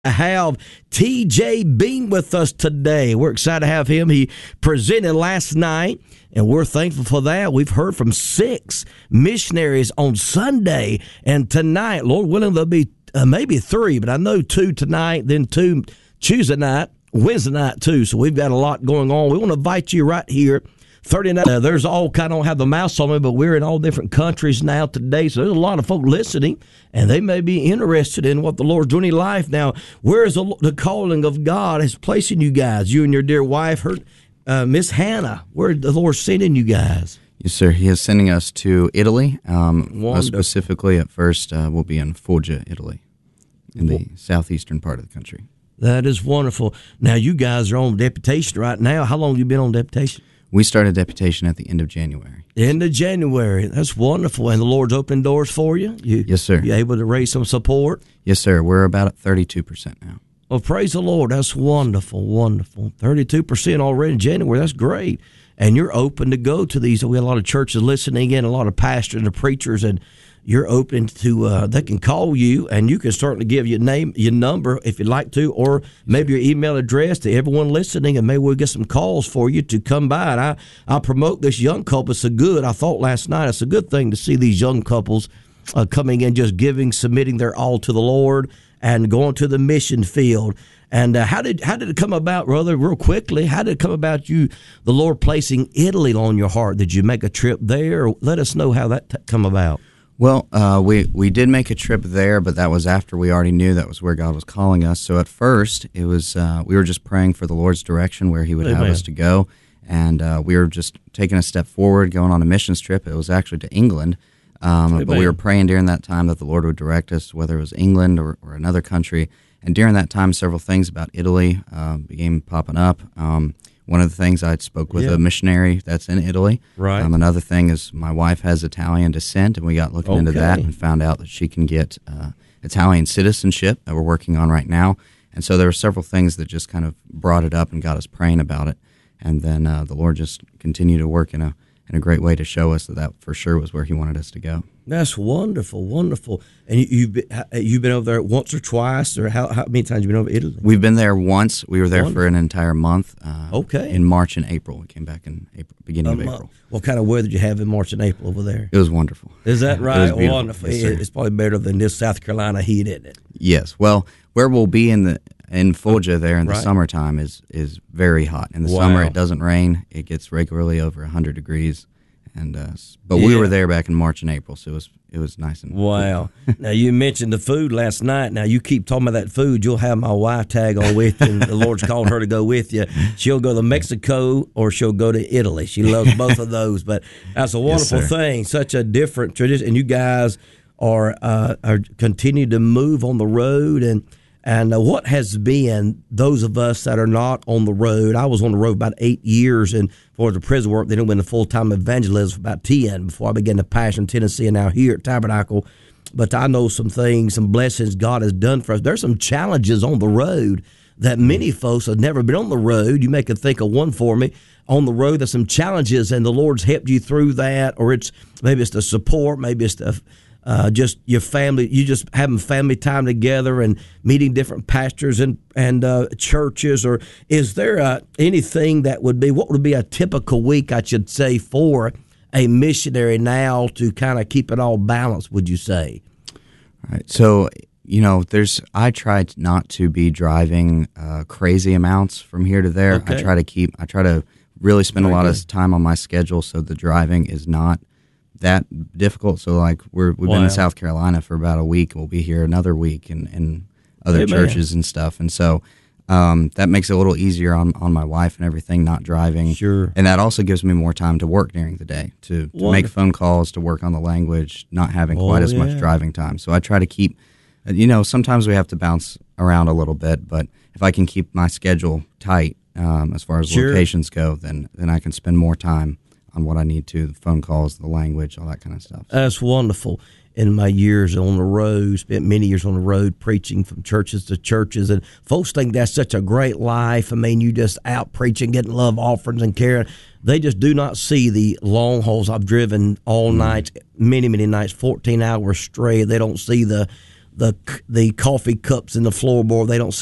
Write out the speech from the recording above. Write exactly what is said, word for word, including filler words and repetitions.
have T J Bean with us today. We're excited to have him. He presented last night, and we're thankful for that. We've heard from six missionaries on Sunday, and tonight, Lord willing, there'll be uh, maybe three, but I know two tonight, then two Tuesday night, Wednesday night too. So we've got a lot going on. We want to invite you right here. thirty-nine Uh, there's all kind of, I don't have the mouse on me, but we're in all different countries now today. So there's a lot of folk listening, and they may be interested in what the Lord's doing in life. Now, where is the, the calling of God is placing you guys, you and your dear wife, her, uh, Miss Hannah? Where the Lord's sending you guys? Yes, sir. He is sending us to Italy. Um, most specifically, at first, uh, we'll be in Foggia, Italy, in the southeastern part of the country. That is wonderful. Now, you guys are on deputation right now. How long have you been on deputation? We started deputation at the end of January. End of January. That's wonderful. And the Lord's opening doors for you? you yes, sir. You able to raise some support? Yes, sir. We're about at thirty-two percent now. Well, praise the Lord. That's wonderful, wonderful. thirty-two percent already in January. That's great. And you're open to go to these. We have a lot of churches listening in, a lot of pastors and preachers, and you're open to, uh, they can call you, and you can certainly give your name, your number if you'd like to, or maybe your email address to everyone listening, and maybe we'll get some calls for you to come by. And I, I promote this young couple. It's a good, I thought last night, it's a good thing to see these young couples uh, coming in, just giving, submitting their all to the Lord, and going to the mission field. And uh, how did how did it come about, brother, real quickly? How did it come about you, the Lord placing Italy on your heart? Did you make a trip there? Or let us know how that t- come about. Well, uh, we, we did make a trip there, but that was after we already knew that was where God was calling us. So at first, it was uh, we were just praying for the Lord's direction, where He would Amen. Have us to go. And uh, we were just taking a step forward, going on a missions trip. It was actually to England. Um, but we were praying during that time that the Lord would direct us, whether it was England or, or another country. And during that time, several things about Italy uh, began popping up. Um, one of the things, I spoke with yeah. a missionary that's in Italy. Right. Um, another thing is my wife has Italian descent, and we got looking okay. into that and found out that she can get uh, Italian citizenship that we're working on right now. And so there were several things that just kind of brought it up and got us praying about it. And then uh, the Lord just continued to work in a in a great way to show us that that for sure was where He wanted us to go. That's wonderful, wonderful. And you, you've been, you've been over there once or twice, or how, how many times have you been over Italy? We've been there once. We were there wonderful. for an entire month. Uh, okay. In March and April. We came back in April, beginning um, of April. What kind of weather did you have in March and April over there? It was wonderful. Is that right? It was wonderful. Yes, it's probably better than this South Carolina heat, isn't it? Yes. Well, where we'll be in the in Foggia there in the right. summertime is is very hot. In the wow. summer, it doesn't rain. It gets regularly over one hundred degrees. And uh, but yeah. we were there back in March and April, so it was it was nice and wow. Cool. Now you mentioned the food last night. Now you keep talking about that food. You'll have my wife tag on with you, and the Lord's called her to go with you. She'll go to Mexico or she'll go to Italy. She loves both of those. But that's a wonderful yes, thing. Such a different tradition, and you guys are uh, are continue to move on the road. And and uh, what has been those of us that are not on the road? I was on the road about eight years, and for the prison work, then I went to full-time evangelism for about ten before I began to passion Tennessee, and now here at Tabernacle. But I know some things, some blessings God has done for us. There's some challenges on the road that many folks have never been on the road. You may could think of one for me. On the road, there's some challenges, and the Lord's helped you through that, or it's maybe it's the support, maybe it's the Uh, just your family, you just having family time together and meeting different pastors and and uh, churches, or is there uh, anything that would be, what would be a typical week, I should say, for a missionary now to kind of keep it all balanced, would you say? All right. So, you know, there's, I try not to be driving uh, crazy amounts from here to there. Okay. I try to keep, I try to really spend Very a lot good. of time on my schedule so the driving is not that difficult. So like we're we've wow. been in South Carolina for about a week. We'll be here another week in, in other Amen. churches and stuff. And so um, that makes it a little easier on, on my wife and everything, not driving. Sure. And that also gives me more time to work during the day, to, to make phone calls, to work on the language, not having oh, quite as yeah. much driving time. So I try to keep, you know, sometimes we have to bounce around a little bit, but if I can keep my schedule tight um, as far as sure. locations go, then then I can spend more time on what I need to, the phone calls, the language, all that kind of stuff. That's wonderful. In my years on the road, spent many years on the road preaching from churches to churches, and folks think that's such a great life. I mean, you just out preaching, getting love offerings and caring. They just do not see the long hauls. I've driven all mm. nights, many, many nights, fourteen hours straight. They don't see the the the coffee cups in the floorboard. They don't